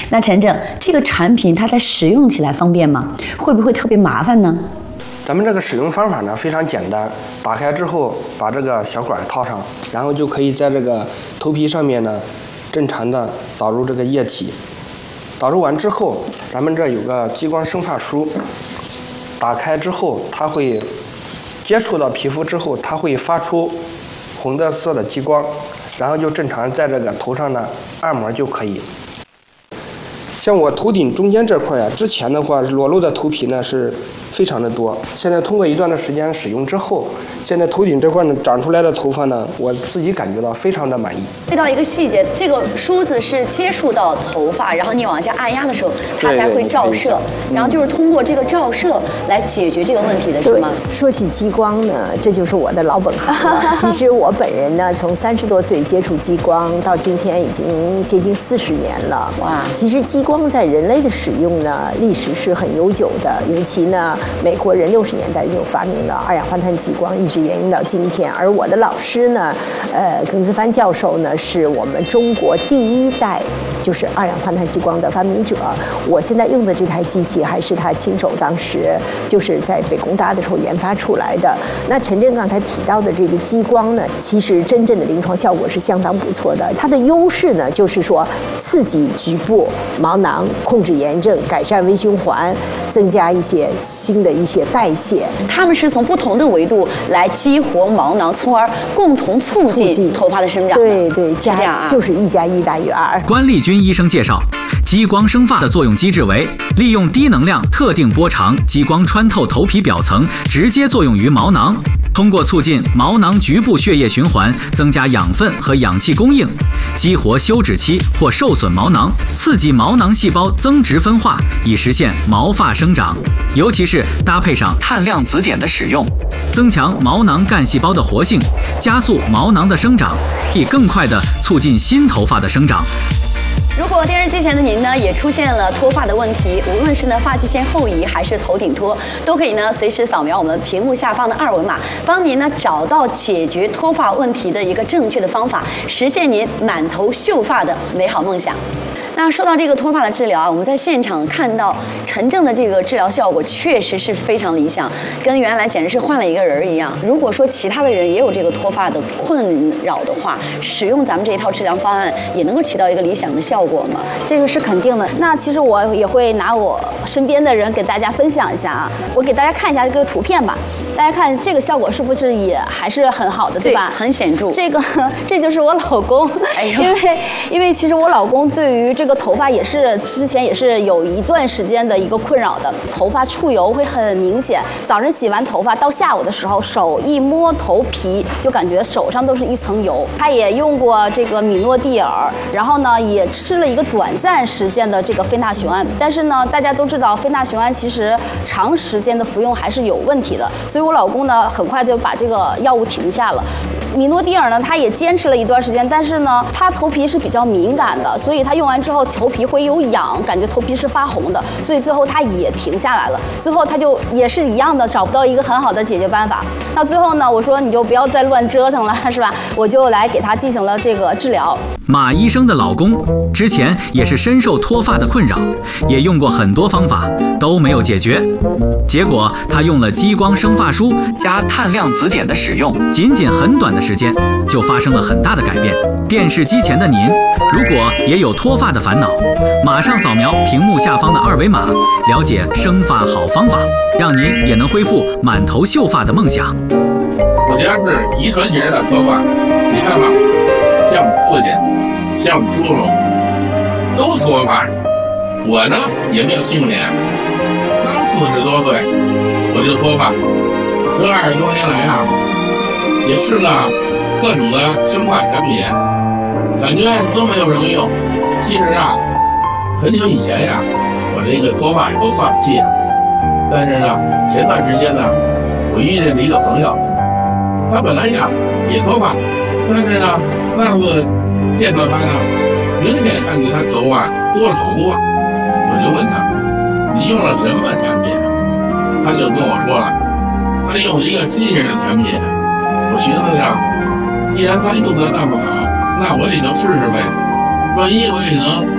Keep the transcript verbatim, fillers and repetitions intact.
那陈正，这个产品它在使用起来方便吗？会不会特别麻烦呢？ 咱们这个使用方法呢非常简单，打开之后把这个小管套上，然后就可以在这个头皮上面呢正常的导入这个液体。导入完之后，咱们这有个激光生发梳，打开之后它会接触到皮肤之后，它会发出红的色的激光，然后就正常在这个头上呢按摩就可以。像我头顶中间这块呀，之前的话裸露的头皮呢是非常的多，现在通过一段的时间使用之后，现在头顶这块呢长出来的头发呢，我自己感觉到非常的满意。 注意到一个细节，这个梳子是接触到头发，然后你往下按压的时候，它才会照射，然后就是通过这个照射来解决这个问题的，是吗？ 说起激光呢，这就是我的老本行了。其实我本人呢，从三十多岁接触激光到今天已经接近四十年了。哇！其实激光在人类的使用呢，历史是很悠久的，尤其呢，美国人六十年代就发明了二氧化碳激光，一直沿用到今天。而我的老师呢，呃，耿自帆教授呢，是我们中国第一代就是二氧化碳激光的发明者。我现在用的这台机器还是他亲手当时就是在北工大的时候研发出来的。那陈震刚才提到的这个激光呢，其实真正的临床效果是相当不错的。它的优势呢，就是说刺激局部毛囊，控制炎症，改善微循环，增加一些新的一些代谢。 他们是从不同的维度来激活毛囊，从而共同促进头发的生长。 对对， 加这样啊， 就是一加一大于二。 关丽君医生介绍，激光生发的作用机制为利用低能量特定波长激光穿透头皮表层，直接作用于毛囊。通过促进毛囊局部血液循环，增加养分和氧气供应，激活休止期或受损毛囊，刺激毛囊细胞增殖分化，以实现毛发生长。尤其是搭配上碳量子碘的使用，增强毛囊干细胞的活性，加速毛囊的生长，以更快地促进新头发的生长。 如果电视机前的您呢也出现了脱发的问题，无论是呢发际线后移还是头顶脱，都可以呢随时扫描我们屏幕下方的二维码，帮您呢找到解决脱发问题的一个正确的方法，实现您满头秀发的美好梦想。那说到这个脱发的治疗啊，我们在现场看到陈正的这个治疗效果确实是非常理想，跟原来简直是换了一个人一样。如果说其他的人也有这个脱发的困扰的话，使用咱们这一套治疗方案也能够起到一个理想的效果吗？ 这个是肯定的。那其实我也会拿我身边的人给大家分享一下啊，我给大家看一下这个图片吧，大家看这个效果是不是也还是很好的，对吧？ 对，很显著。 这个这就是我老公， 哎呦， 因为因为其实我老公对于这个头发也是之前也是有一段时间的一个困扰的，头发出油会很明显，早上洗完头发到下午的时候，手一摸头皮就感觉手上都是一层油。他也用过这个米诺地尔，然后呢也吃了一个短暂时间的这个非那雄胺，但是呢大家都知道非那雄胺其实长时间的服用还是有问题的，所以我老公呢很快就把这个药物停下了。米诺地尔呢，他也坚持了一段时间，但是呢，他头皮是比较敏感的，所以他用完之后头皮会有痒，感觉头皮是发红的，所以最后他也停下来了。最后他就也是一样的，找不到一个很好的解决办法。那最后呢，我说你就不要再乱折腾了，是吧？我就来给他进行了这个治疗。 马医生的老公之前也是深受脱发的困扰，也用过很多方法都没有解决，结果他用了激光生发梳加碳量子碘的使用，仅仅很短的时间就发生了很大的改变。电视机前的您，如果也有脱发的烦恼，马上扫描屏幕下方的二维码，了解生发好方法，让您也能恢复满头秀发的梦想。 我家是遗传型的脱发，你看吧，像父亲，像叔叔，都脱发。我呢也没有幸免，刚四十多岁我就脱发，这二十多年来啊，也试了各种的生发产品，感觉都没有什么用。其实啊，很久以前呀，我这个脱发也都放弃了。但是呢，前段时间呢，我遇见了一个朋友，他本来呀也脱发，但是呢，那次见到他呢，明显看见他头发多了好多。我就问他，你用了什么产品？他就跟我说了，他用一个新型的产品。我寻思着，既然他用的那么好，那我也就试试呗，万一我也能